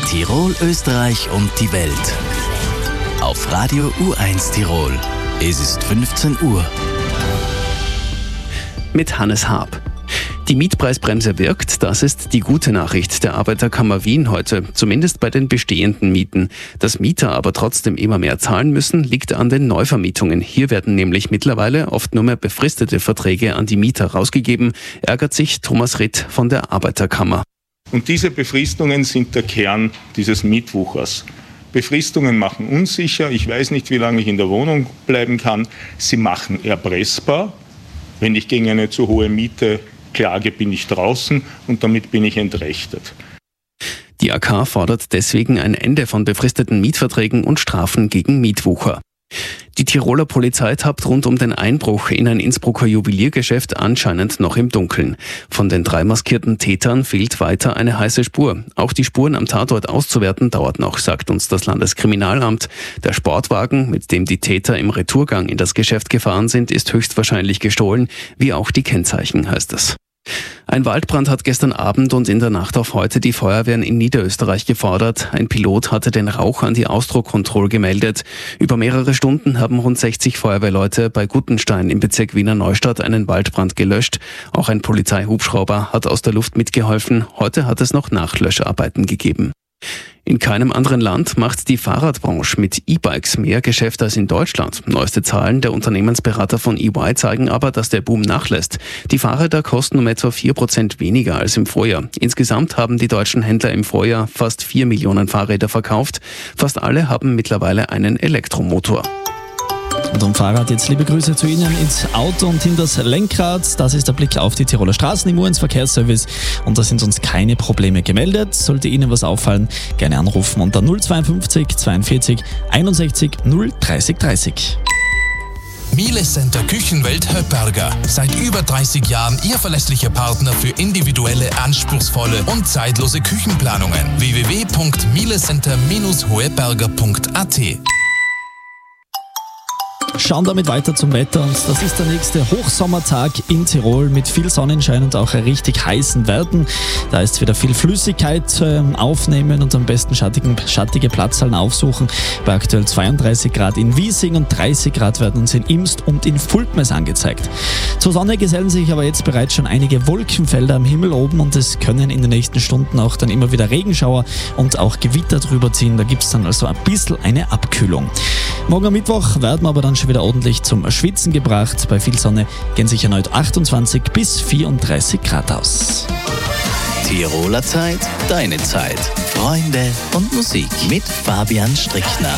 Tirol, Österreich und die Welt. Auf Radio U1 Tirol. Es ist 15 Uhr. Mit Hannes Haab. Die Mietpreisbremse wirkt, das ist die gute Nachricht der Arbeiterkammer Wien heute, zumindest bei den bestehenden Mieten. Dass Mieter aber trotzdem immer mehr zahlen müssen, liegt an den Neuvermietungen. Hier werden nämlich mittlerweile oft nur mehr befristete Verträge an die Mieter rausgegeben, ärgert sich Thomas Ritt von der Arbeiterkammer. Und diese Befristungen sind der Kern dieses Mietwuchers. Befristungen machen unsicher, ich weiß nicht, wie lange ich in der Wohnung bleiben kann. Sie machen erpressbar. Wenn ich gegen eine zu hohe Miete klage, bin ich draußen und damit bin ich entrechtet. Die AK fordert deswegen ein Ende von befristeten Mietverträgen und Strafen gegen Mietwucher. Die Tiroler Polizei tappt rund um den Einbruch in ein Innsbrucker Juweliergeschäft anscheinend noch im Dunkeln. Von den 3 maskierten Tätern fehlt weiter eine heiße Spur. Auch die Spuren am Tatort auszuwerten dauert noch, sagt uns das Landeskriminalamt. Der Sportwagen, mit dem die Täter im Retourgang in das Geschäft gefahren sind, ist höchstwahrscheinlich gestohlen, wie auch die Kennzeichen, heißt es. Ein Waldbrand hat gestern Abend und in der Nacht auf heute die Feuerwehren in Niederösterreich gefordert. Ein Pilot hatte den Rauch an die Austro-Control gemeldet. Über mehrere Stunden haben rund 60 Feuerwehrleute bei Guttenstein im Bezirk Wiener Neustadt einen Waldbrand gelöscht. Auch ein Polizeihubschrauber hat aus der Luft mitgeholfen. Heute hat es noch Nachlöscharbeiten gegeben. In keinem anderen Land macht die Fahrradbranche mit E-Bikes mehr Geschäft als in Deutschland. Neueste Zahlen der Unternehmensberater von EY zeigen aber, dass der Boom nachlässt. Die Fahrräder kosten um etwa 4% weniger als im Vorjahr. Insgesamt haben die deutschen Händler im Vorjahr fast 4 Millionen Fahrräder verkauft. Fast alle haben mittlerweile einen Elektromotor. Und am Fahrrad jetzt liebe Grüße zu Ihnen ins Auto und in das Lenkrad. Das ist der Blick auf die Tiroler Straßen im U1 Verkehrsservice. Und da sind uns keine Probleme gemeldet. Sollte Ihnen was auffallen, gerne anrufen unter 052 42 61 030 30. Miele Center Küchenwelt Höpperger. Seit über 30 Jahren Ihr verlässlicher Partner für individuelle, anspruchsvolle und zeitlose Küchenplanungen. www.mielecenter-hoeberger.at. Schauen damit weiter zum Wetter und das ist der nächste Hochsommertag in Tirol mit viel Sonnenschein und auch richtig heißen Werten. Da ist wieder viel Flüssigkeit aufnehmen und am besten schattige Platzhallen aufsuchen. Bei aktuell 32 Grad in Wiesing und 30 Grad werden uns in Imst und in Fulpmes angezeigt. Zur Sonne gesellen sich aber jetzt bereits schon einige Wolkenfelder am Himmel oben und es können in den nächsten Stunden auch dann immer wieder Regenschauer und auch Gewitter drüber ziehen. Da gibt es dann also ein bisschen eine Abkühlung. Morgen am Mittwoch werden wir aber dann schon wieder ordentlich zum Schwitzen gebracht. Bei viel Sonne gehen sich erneut 28 bis 34 Grad aus. Tiroler Zeit, deine Zeit. Freunde und Musik mit Fabian Strickner.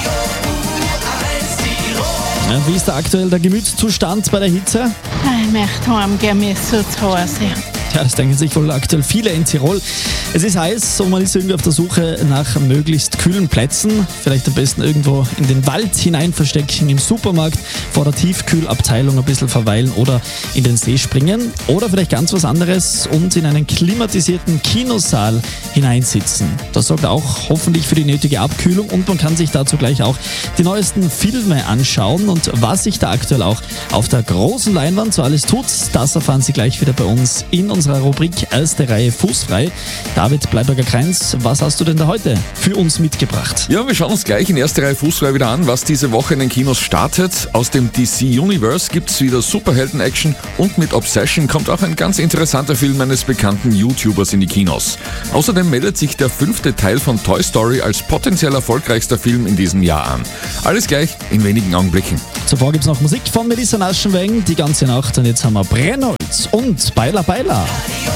Ja, wie ist da aktuell der Gemütszustand bei der Hitze? Ich möchte heimgehen müssen zu Hause. Ja, das denken sich wohl aktuell viele in Tirol. Es ist heiß und man ist irgendwie auf der Suche nach möglichst kühlen Plätzen. Vielleicht am besten irgendwo in den Wald hinein verstecken, im Supermarkt, vor der Tiefkühlabteilung ein bisschen verweilen oder in den See springen. Oder vielleicht ganz was anderes und in einen klimatisierten Kinosaal hineinsitzen. Das sorgt auch hoffentlich für die nötige Abkühlung und man kann sich dazu gleich auch die neuesten Filme anschauen. Und was sich da aktuell auch auf der großen Leinwand so alles tut, das erfahren Sie gleich wieder bei uns in unserer Rubrik Erste Reihe Fußfrei. David Bleiberger-Kreins, was hast du denn da heute für uns mitgebracht? Ja, wir schauen uns gleich in Erste Reihe Fußfrei wieder an, was diese Woche in den Kinos startet. Aus dem DC Universe gibt es wieder Superhelden-Action und mit Obsession kommt auch ein ganz interessanter Film eines bekannten YouTubers in die Kinos. Außerdem meldet sich der 5. Teil von Toy Story als potenziell erfolgreichster Film in diesem Jahr an. Alles gleich in wenigen Augenblicken. Zuvor gibt es noch Musik von Melissa Naschenweng, die ganze Nacht. Und jetzt haben wir Brennholz und Baila Baila.